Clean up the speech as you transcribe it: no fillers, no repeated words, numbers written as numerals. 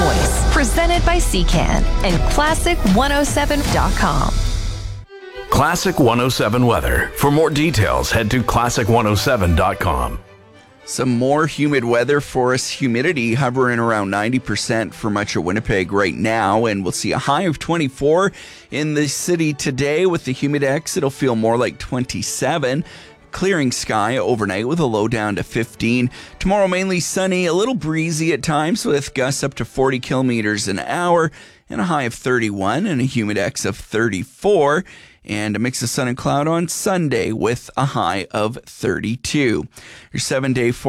voice. Presented by CCAN and Classic107.com. Classic 107 weather. For more details, head to Classic107.com. Some more humid weather for us. Humidity hovering around 90% for much of Winnipeg right now, and we'll see a high of 24 in the city today. With the Humidex, it'll feel more like 27. Clearing sky overnight with a low down to 15. Tomorrow mainly sunny, a little breezy at times with gusts up to 40 kilometers an hour and a high of 31 and a Humidex of 34. And a mix of sun and cloud on Sunday with a high of 32. Your 7-day